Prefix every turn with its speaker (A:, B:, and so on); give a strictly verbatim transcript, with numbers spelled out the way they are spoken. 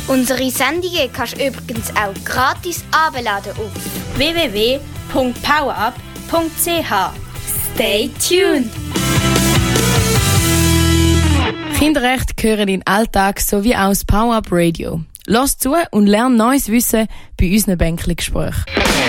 A: Unsere Sendungen kannst du übrigens auch gratis herunterladen auf
B: w w w punkt powerup punkt c h. Stay tuned!
C: Kinderrechte gehören in den Alltag sowie auch das Power-Up Radio. Lass zu und lern neues Wissen bei unseren Bänkli-Gesprächen.